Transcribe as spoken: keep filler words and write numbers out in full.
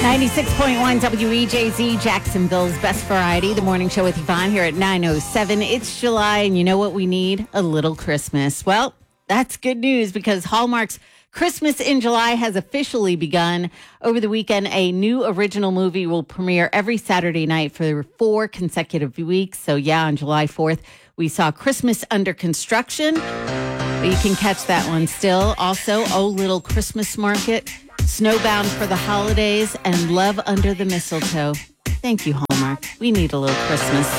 ninety-six point one W E J Z, Jacksonville's Best Variety, the morning show with Yvonne here at nine oh seven. It's July, and you know what we need? A little Christmas. Well, that's good news because Hallmark's Christmas in July has officially begun. Over the weekend, a new original movie will premiere every Saturday night for four consecutive weeks. So, yeah, on July fourth, we saw Christmas Under Construction. But you can catch that one still. Also, Oh Little Christmas Market, Snowbound for the Holidays, and Love Under the Mistletoe. Thank you, Hallmark. We need a little Christmas.